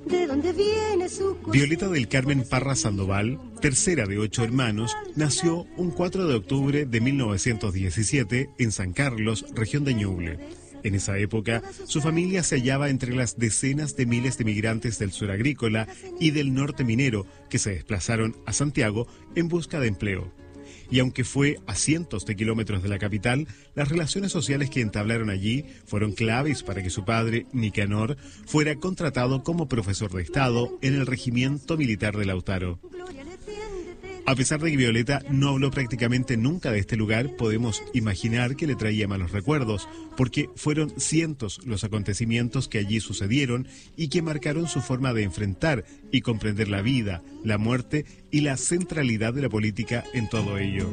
de dónde viene su cosita. Violeta del Carmen Parra Sandoval, tercera de 8 hermanos, nació un 4 de octubre de 1917 en San Carlos, región de Ñuble. En esa época, su familia se hallaba entre las decenas de miles de migrantes del sur agrícola y del norte minero que se desplazaron a Santiago en busca de empleo. Y aunque fue a cientos de kilómetros de la capital, las relaciones sociales que entablaron allí fueron claves para que su padre, Nicanor, fuera contratado como profesor de Estado en el regimiento militar de Lautaro. A pesar de que Violeta no habló prácticamente nunca de este lugar, podemos imaginar que le traía malos recuerdos, porque fueron cientos los acontecimientos que allí sucedieron y que marcaron su forma de enfrentar y comprender la vida, la muerte y la centralidad de la política en todo ello.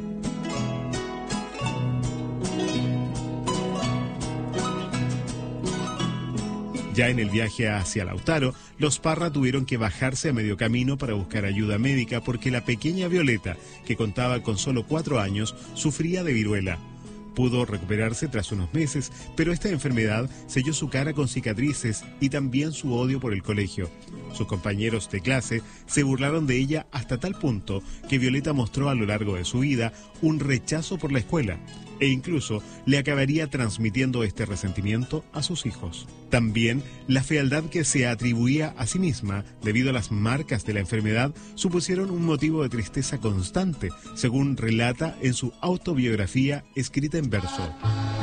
Ya en el viaje hacia Lautaro, los Parra tuvieron que bajarse a medio camino para buscar ayuda médica porque la pequeña Violeta, que contaba con solo 4 años, sufría de viruela. Pudo recuperarse tras unos meses, pero esta enfermedad selló su cara con cicatrices y también su odio por el colegio. Sus compañeros de clase se burlaron de ella hasta tal punto que Violeta mostró a lo largo de su vida un rechazo por la escuela e incluso le acabaría transmitiendo este resentimiento a sus hijos. También la fealdad que se atribuía a sí misma debido a las marcas de la enfermedad supusieron un motivo de tristeza constante, según relata en su autobiografía escrita en verso.